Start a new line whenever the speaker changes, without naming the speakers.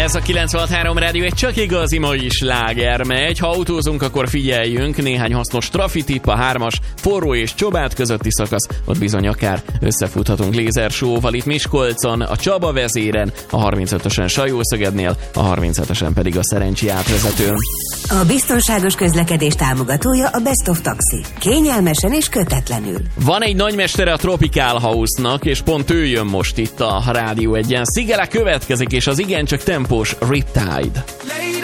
Ez a 96.3 Rádió egy csak igazi mai sláger megy. Ha autózunk, akkor figyeljünk. Néhány hasznos trafitipp, a 3-as Forró és Csobát közötti szakasz. Ott bizony akár összefuthatunk lézersóval itt Miskolcon, a Csaba vezéren, a 35-ösen Sajószögednél, a 37-esen pedig a Szerencsi átvezetőn.
A biztonságos közlekedés támogatója a Best of Taxi. Kényelmesen és kötetlenül.
Van egy nagymestere a Tropical House-nak, és pont ő jön most itt a Rádió 1-en. Szigele következik, és az igencsak tempós Riptide.